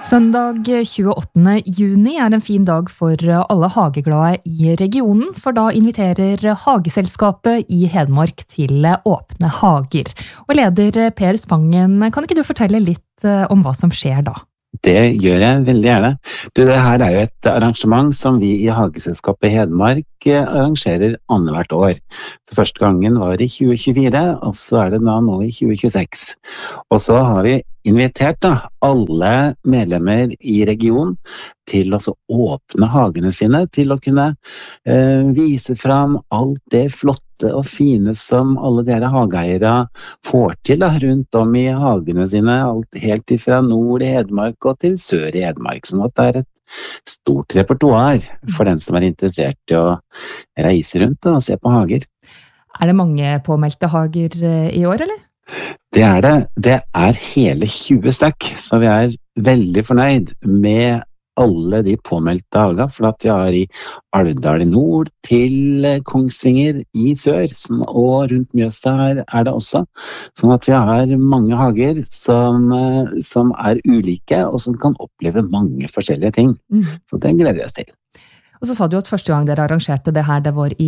Søndag 28. juni en fin dag for alle hageglade I regionen, for da inviterer Hageselskapet I Hedmark til åpne hager. Og leder Per Spangen, kan ikke du fortelle litt om hva som skjer da? Det gjør jeg veldig gjerne. Det her jo et arrangement som vi I Hageselskapet Hedmark arrangerer annethvert år. For første gangen var I 2024, og så det da nå I 2026. Og så har vi invitert alle medlemmer I regionen til å åpne hagene sine, til å kunne vise fram alt det flotte og fine som alle dere hageeiere får til rundt om I hagene sine, alt helt fra nord I Hedmark og til sør I Hedmark. Sånn at det et stort repertoar for den som interessert I å reise rundt og se på hager. Det mange påmeldte hager I år, eller? Det det. Det hele 20 stykk, så vi veldig fornøyd med alle de påmeldte hager, for at vi I Alvdal I nord til Kongsvinger I sør, og rundt Mjøsa det også. Sånn at vi har mange hager som ulike, og som kan oppleve mange forskjellige ting. Så det gleder vi oss til. Og så sa du at første gang dere arrangerte det her, det var I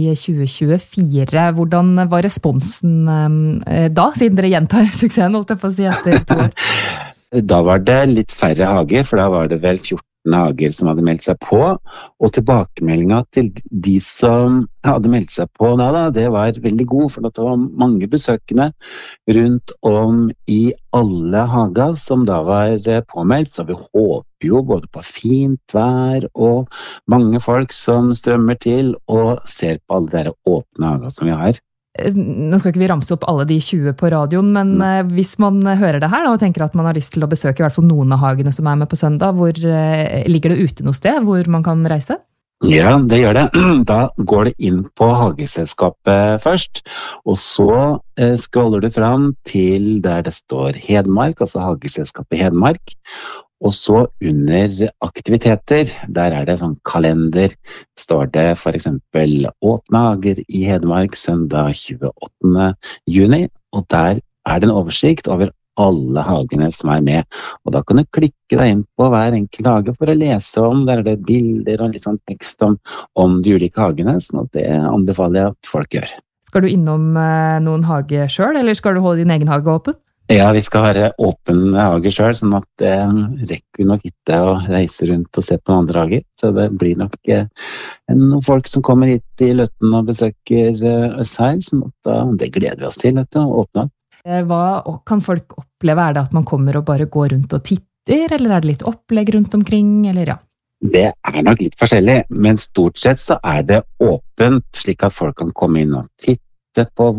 2024. Hvordan var responsen da, siden dere gjentar suksessen, holdt jeg på å si, etter 2 år? Da var det litt færre hager, for da var det vel 14 hager som hadde meldt seg på, og tilbakemeldingen til de som hadde meldt seg på da, det var veldig god, for det var mange besøkende rundt om I alle hager som da var påmeldt, så vi håper jo både på fint vær og mange folk som strømmer til og ser på alle dere åpne hager som vi har. Nå skal ikke vi ramse opp alle de 20 på radioen, men hvis man hører det her da, og tenker at man har lyst til å besøke I hvert fall noen av hagene som med på søndag, hvor ligger det ute noe sted hvor man kan reise? Ja, det gjør det. Da går det inn på Hageselskapet først, og så scroller du fram til der det står Hedmark, altså Hageselskapet Hedmark, og så under aktiviteter, der det sånn kalender, står det for eksempel åpne hager I Hedmark søndag 28. juni, og der det en oversikt over alle hagene som med, og da kan du klikke deg inn på hver enkelt hage for å lese om, der det bilder og litt sånn tekst om de ulike hagene, sånn at det anbefaler jeg at folk gjør. Skal du innom noen hage selv, eller skal du holde din egen hage åpen? Ja, vi skal ha åpen hage selv, sånn at det rekker vi nok ikke å reise rundt og se på andre hager. Så det blir nok noen folk som kommer hit I Løtten og besøker oss her, sånn at det gleder vi oss til å åpne. Hva kan folk oppleve? Det at man kommer og bare går rundt og titter, eller det litt opplegg rundt omkring, eller ja? Det nok litt forskjellig, men stort sett så det åpent, slik at folk kan komme inn og titte på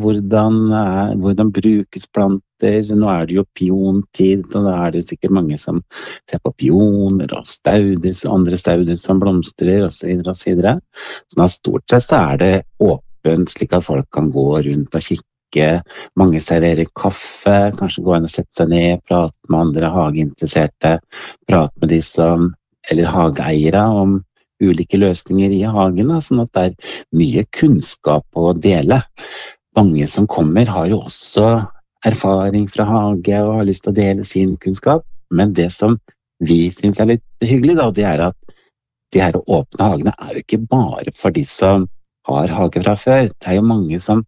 hvordan brukes planter. Nå det jo piontid, og da det sikkert mange som ser på pioner og stauder, andre stauder som blomstrer, og så videre, og så videre. Sånn at stort sett så det åpent, slik at folk kan gå rundt og kikke. Mange serverer kaffe, kanskje gå inn og sette seg ned, prate med andre hageinteresserte, prate med de som, eller hageeiere om ulike løsninger I hagen, sånn at det mye kunnskap å dele. Mange som kommer har jo også erfaring fra hage og har lyst til å dele sin kunnskap, men det som vi synes litt hyggelig da, det at de her åpne hagene jo ikke bare for de som har hage fra før. Det jo mange som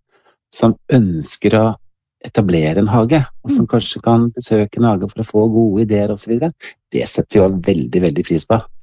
ønsker å etablere en hage, og som kanskje kan besøke en hage for å få gode ideer og så videre. Det setter vi jo veldig, veldig pris på.